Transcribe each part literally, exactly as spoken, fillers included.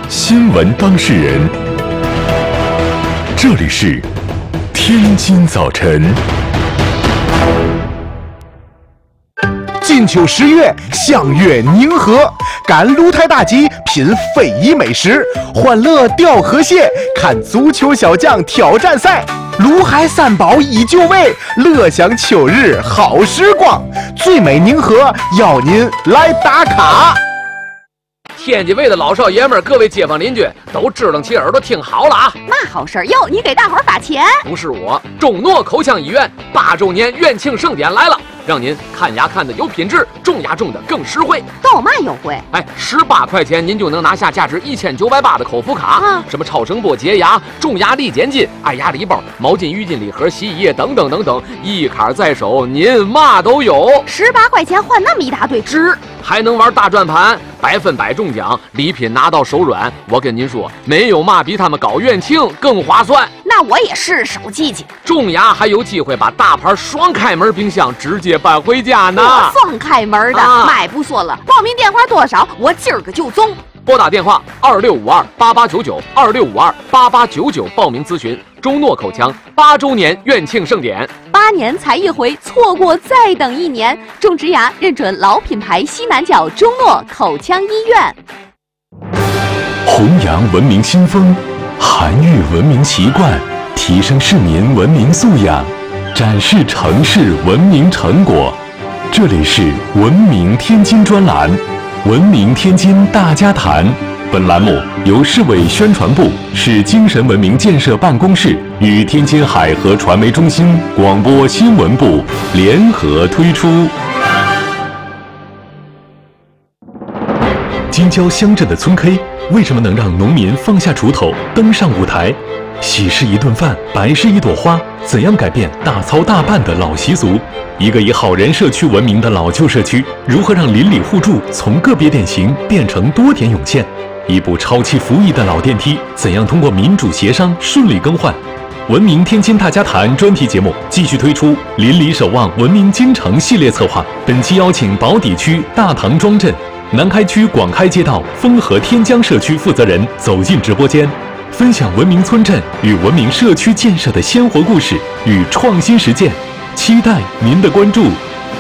新闻当事人，这里是天津早晨。 金秋十月，相约宁河，赶鹿台大集，品非遗美食，欢乐钓河蟹，看足球小将挑战赛。卢海三宝依旧味，乐享秋日好时光。最美宁河邀您来打卡。 天津卫的老少爷们儿，各位街坊邻居都支棱起耳朵听好了啊！ 嘛好事儿哟？你给大伙儿发钱？ 不是我，中诺口腔医院八周年院庆盛典来了，让您看牙看的有品质，种牙种的更实惠。 都有嘛优惠？ 哎，十八块钱您就能拿下价值一千九百八的口服卡， 啊、 什么超声波洁牙、种牙力减筋、爱牙礼包、毛巾、浴巾礼盒、洗衣液等等等等，一卡在手，您嘛都有。 十八块钱换那么一大堆，值！ 还能玩大转盘，百分百中奖，礼品拿到手软。我跟您说，没有嘛比他们搞院庆更划算。 那我也是手机去。 种牙还有机会把大牌双开门冰箱直接搬回家呢。 双开门的，啊、买不说了。报名电话多少？我今儿个就中。 拨打电话二六五二八八九九二六五二八八九九报名咨询中诺口腔八周年院庆盛典。 八年才一回，错过再等一年。种植牙认准老品牌西南角中诺口腔医院。 弘扬文明新风，涵育文明习惯，提升市民文明素养，展示城市文明成果。这里是文明天津专栏，文明天津大家谈。本栏目由市委宣传部、市精神文明建设办公室与天津海河传媒中心广播新闻部联合推出。京郊乡镇的村 K 为什么能让农民放下锄头登上舞台？喜事一顿饭，白事一朵花，怎样改变大操大办的老习俗？一个以好人社区闻名的老旧社区，如何让邻里互助从个别典型变成多点涌现？一部超期服役的老电梯，怎样通过民主协商顺利更换？文明天津大家谈专题节目继续推出邻里守望文明京城系列策划，本期邀请宝坻区大唐庄镇、南开区广开街道丰和天江社区负责人走进直播间，分享文明村镇与文明社区建设的鲜活故事与创新实践，期待您的关注。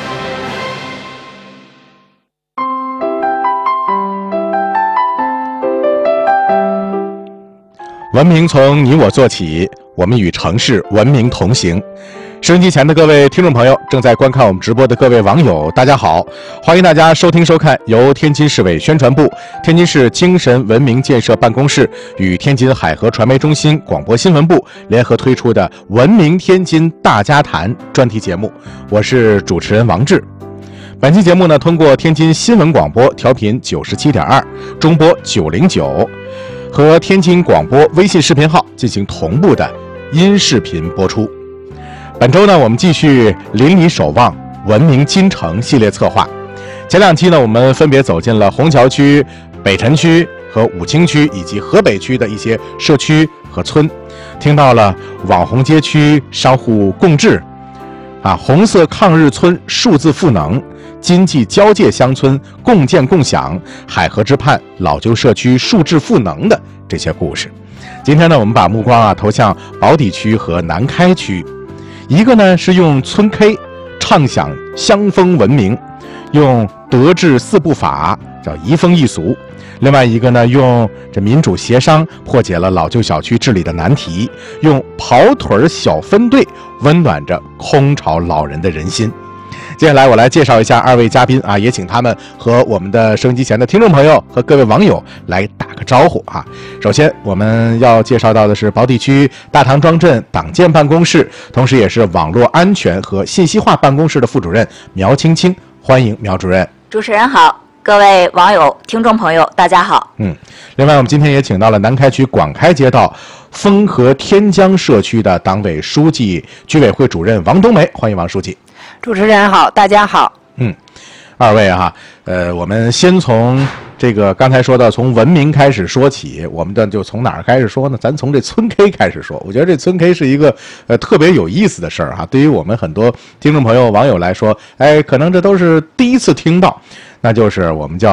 文明从你我做起，我们与城市文明同行。收音机前的各位听众朋友，正在观看我们直播的各位网友，大家好，欢迎大家收听收看由天津市委宣传部、天津市精神文明建设办公室与天津海河传媒中心广播新闻部联合推出的文明天津大家谈专题节目，我是主持人王志。本期节目呢，通过天津新闻广播调频九十七点二、中波九零九和天津广播微信视频号进行同步的音视频播出。本周呢，我们继续邻里守望文明京城系列策划。前两期呢，我们分别走进了虹桥区、北辰区和武清区以及河北区的一些社区和村，听到了网红街区商户共治啊，红色抗日村数字赋能，经济交界乡村共建共享，海河之畔老旧社区数字赋能的这些故事。今天呢，我们把目光啊投向宝坻区和南开区，一个呢是用村 K 唱响乡风文明，用德治四部法叫移风易俗；另外一个呢，用这民主协商破解了老旧小区治理的难题，用跑腿小分队温暖着空巢老人的人心。接下来我来介绍一下二位嘉宾啊，也请他们和我们的收音机前的听众朋友和各位网友来打个招呼啊。首先我们要介绍到的是宝坻区大唐庄镇党建办公室，同时也是网络安全和信息化办公室的副主任苗青青，欢迎苗主任。 主持人好，各位网友听众朋友大家好。 嗯，另外我们今天也请到了南开区广开街道丰和天江社区的党委书记、居委会主任王冬梅，欢迎王书记。 主持人好，大家好。 嗯，二位哈，呃，我们先从这个刚才说到从文明开始说起，我们的就从哪儿开始说呢？咱从这村 K 开始说。我觉得这村 K 是一个呃特别有意思的事儿哈，对于我们很多听众朋友、网友来说，哎，可能这都是第一次听到，那就是我们叫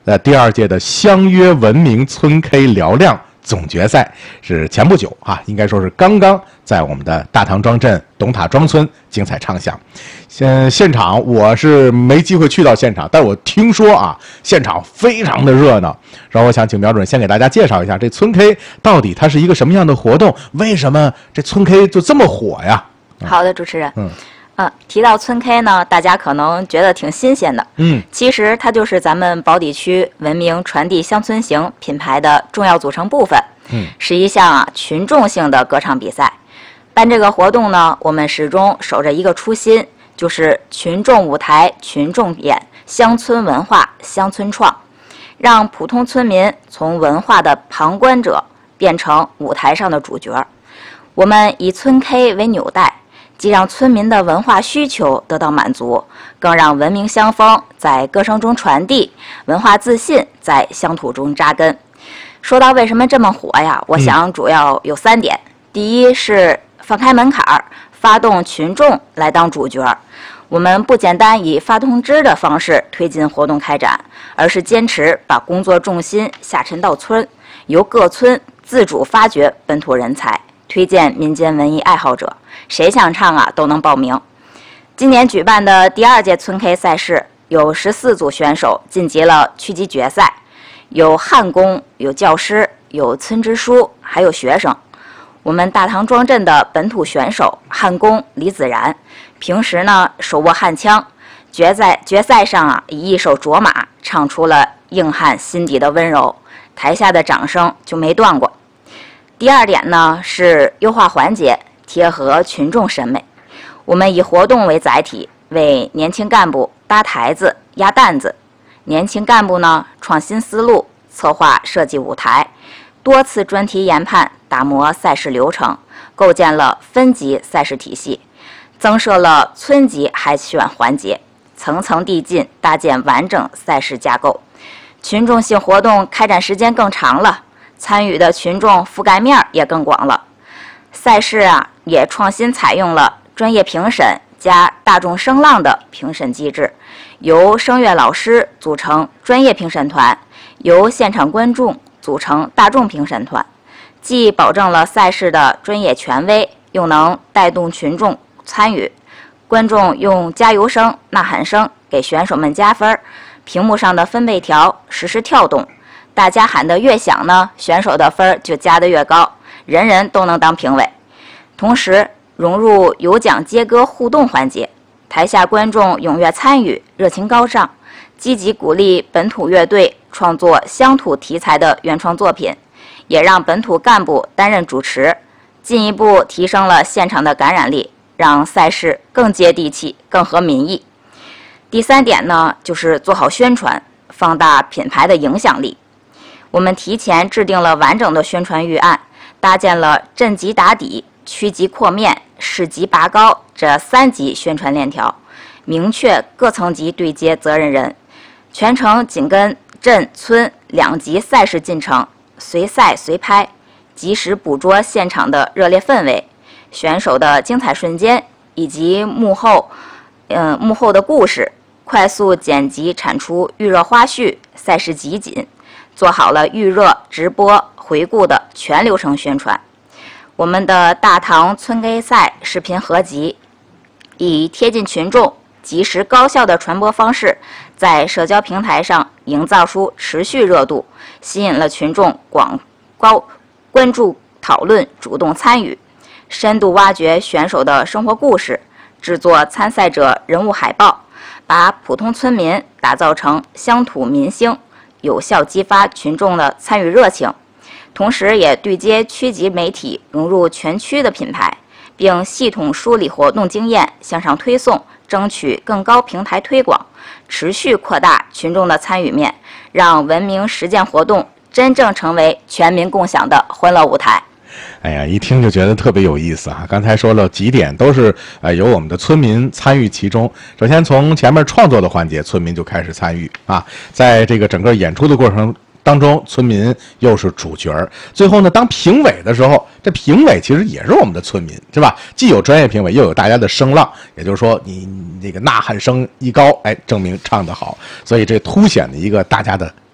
呃第二届的相约文明村 K 嘹亮总决赛是前不久啊，应该说是刚刚在我们的大唐庄镇董塔庄村精彩唱响。现现场我是没机会去到现场，但是我听说啊，现场非常的热闹。然后我想请苗主任先给大家介绍一下这村 K 到底它是一个什么样的活动，为什么这村 K 就这么火呀？ 好的，主持人。 嗯。 呃，提到村 K 呢，大家可能觉得挺新鲜的。 嗯， 其实它就是咱们宝坻区文明传递乡村行品牌的重要组成部分。 嗯， 是一项啊群众性的歌唱比赛。办这个活动呢，我们始终守着一个初心，就是群众舞台、群众演，乡村文化、乡村创，让普通村民从文化的旁观者变成舞台上的主角。我们以村 K 为纽带，既让村民的文化需求得到满足，更让文明乡风在歌声中传递，文化自信在乡土中扎根。说到为什么这么火呀，我想主要有三点。嗯、第一是放开门槛儿，发动群众来当主角。我们不简单以发通知的方式推进活动开展，而是坚持把工作重心下沉到村，由各村自主发掘本土人才，推荐民间文艺爱好者，谁想唱啊都能报名。今年举办的第二届村 K 赛事有十四组选手晋级了区级决赛，有焊工，有教师，有村支书，还有学生。我们大唐庄镇的本土选手焊工李子然，平时呢手握焊枪，决赛决赛上啊以一首卓玛唱出了硬汉心底的温柔，台下的掌声就没断过。第二点呢是优化环节，贴合群众审美。我们以活动为载体，为年轻干部搭台子、压担子。年轻干部呢创新思路，策划设计舞台，多次专题研判，打磨赛事流程，构建了分级赛事体系，增设了村级海选环节，层层递进，搭建完整赛事架构。群众性活动开展时间更长了，参与的群众覆盖面也更广了。赛事啊也创新采用了专业评审加大众声浪的评审机制，由声乐老师组成专业评审团，由现场观众组成大众评审团，既保证了赛事的专业权威，又能带动群众参与。观众用加油声、呐喊声给选手们加分，屏幕上的分贝条实时跳动，大家喊得越响呢，选手的分就加得越高，人人都能当评委。同时融入有奖接歌互动环节，台下观众踊跃参与，热情高涨，积极鼓励本土乐队创作乡土题材的原创作品，也让本土干部担任主持，进一步提升了现场的感染力，让赛事更接地气，更合民意。第三点呢，就是做好宣传，放大品牌的影响力。我们提前制定了完整的宣传预案，搭建了镇级打底、区级扩面、市级拔高这三级宣传链条，明确各层级对接责任人，全程紧跟镇村两级赛事进程，随赛随拍，及时捕捉现场的热烈氛围、选手的精彩瞬间以及幕后，嗯、呃，幕后的故事，快速剪辑产出预热花絮、赛事集锦，做好了预热、直播、回顾的全流程宣传。我们的大唐村 K 赛视频合集，以贴近群众、及时高效的传播方式，在社交平台上营造出持续热度，吸引了群众广高关注、讨论、主动参与，深度挖掘选手的生活故事，制作参赛者人物海报，把普通村民打造成乡土民星，有效激发群众的参与热情。同时也对接区级媒体，融入全区的品牌，并系统梳理活动经验，向上推送，争取更高平台推广，持续扩大群众的参与面，让文明实践活动真正成为全民共享的欢乐舞台。 哎呀，一听就觉得特别有意思啊！刚才说了几点，都是呃由我们的村民参与其中。首先从前面创作的环节，村民就开始参与啊，在这个整个演出的过程当中，村民又是主角儿。最后呢，当评委的时候，这评委其实也是我们的村民，是吧？既有专业评委，又有大家的声浪，也就是说，你这个呐喊声一高，哎，证明唱得好，所以这凸显了一个大家的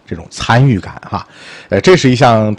这种参与感哈。呃，这是一项